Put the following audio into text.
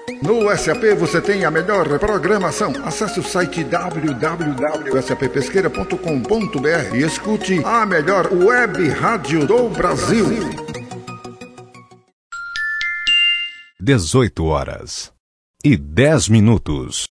No SAP você tem a melhor programação. Acesse o site www.sappesqueira.com.br e escute a melhor web rádio do Brasil. 18h10